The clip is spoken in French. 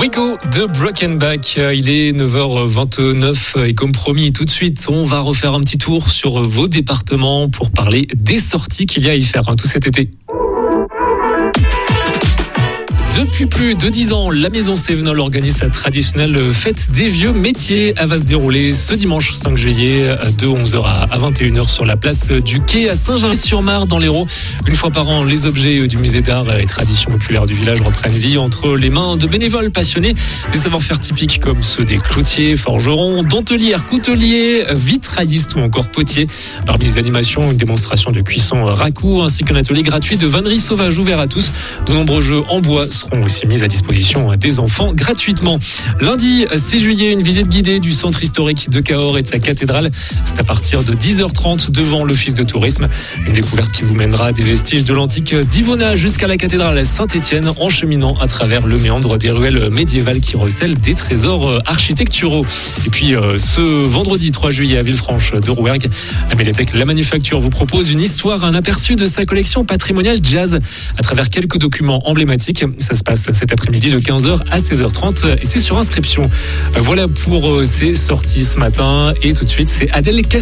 We Go de Brokenback, il est 9h29 et comme promis tout de suite on va refaire un petit tour sur vos départements pour parler des sorties qu'il y a à y faire tout cet été. Depuis plus de 10 ans, la Maison Cévenol organise sa traditionnelle fête des vieux métiers. Elle va se dérouler ce dimanche 5 juillet de 11h à 21h sur la place du Quai à Saint-Jean-sur-Marne dans l'Hérault. Une fois par an, les objets du musée d'art et traditions populaires du village reprennent vie entre les mains de bénévoles passionnés. Des savoir-faire typiques comme ceux des cloutiers, forgerons, dentelières, couteliers, vitraillistes ou encore potiers. Parmi les animations, une démonstration de cuisson raku ainsi qu'un atelier gratuit de vannerie sauvage ouvert à tous. De nombreux jeux en bois seront aussi mis à disposition des enfants gratuitement. Lundi 6 juillet, une visite guidée du centre historique de Cahors et de sa cathédrale. C'est à partir de 10h30 devant l'office de tourisme. Une découverte qui vous mènera des vestiges de l'antique d'Yvona jusqu'à la cathédrale Saint-Étienne en cheminant à travers le méandre des ruelles médiévales qui recèlent des trésors architecturaux. Et puis ce vendredi 3 juillet à Villefranche de Rouergue, la médiathèque La Manufacture vous propose une histoire, un aperçu de sa collection patrimoniale jazz à travers quelques documents emblématiques. Ça se passe cet après-midi de 15h à 16h30 et c'est sur inscription. Voilà pour ces sorties ce matin et tout de suite c'est Adèle Castillo.